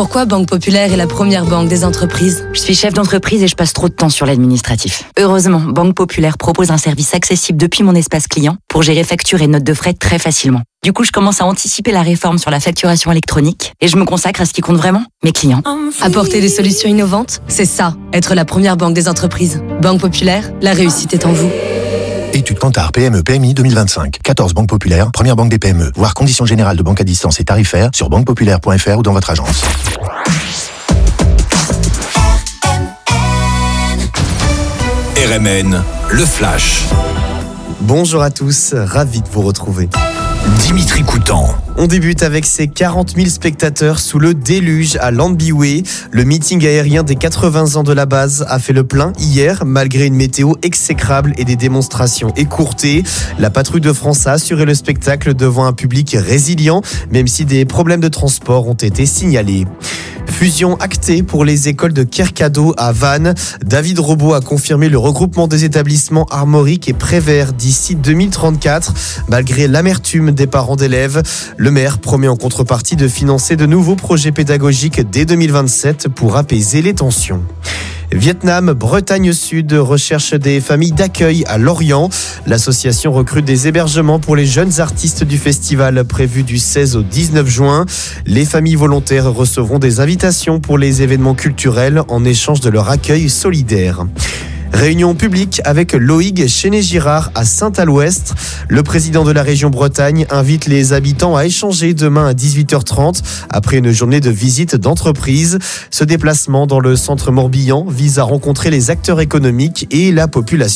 Pourquoi Banque Populaire est la première banque des entreprises? Je suis chef d'entreprise et je passe trop de temps sur l'administratif. Heureusement, Banque Populaire propose un service accessible depuis mon espace client pour gérer factures et notes de frais très facilement. Du coup, je commence à anticiper la réforme sur la facturation électronique et je me consacre à ce qui compte vraiment, mes clients. Apporter des solutions innovantes, c'est ça, être la première banque des entreprises. Banque Populaire, la réussite est en vous. Étude Kantar PME PMI 2025. 14 banques populaires, première banque des PME. Voir conditions générales de banque à distance et tarifaires sur banquepopulaire.fr ou dans votre agence. RMN, le Flash. Bonjour à tous, ravi de vous retrouver. Dimitri Coutan. On débute avec ces 40 000 spectateurs sous le déluge à Landbiway. Le meeting aérien des 80 ans de la base a fait le plein hier, malgré une météo exécrable et des démonstrations écourtées. La patrouille de France a assuré le spectacle devant un public résilient, même si des problèmes de transport ont été signalés. Fusion actée pour les écoles de Kercado à Vannes. David Robot a confirmé le regroupement des établissements Armorique et Prévert d'ici 2034, malgré l'amertume des parents d'élèves. Le maire promet en contrepartie de financer de nouveaux projets pédagogiques dès 2027 pour apaiser les tensions. Vietnam, Bretagne Sud recherche des familles d'accueil à Lorient. L'association recrute des hébergements pour les jeunes artistes du festival prévu du 16 au 19 juin. Les familles volontaires recevront des invitations pour les événements culturels en échange de leur accueil solidaire. Réunion publique avec Loïg Chéné-Girard à Saint-Aloest. Le président de la région Bretagne invite les habitants à échanger demain à 18h30 après une journée de visite d'entreprise. Ce déplacement dans le centre Morbihan vise à rencontrer les acteurs économiques et la population.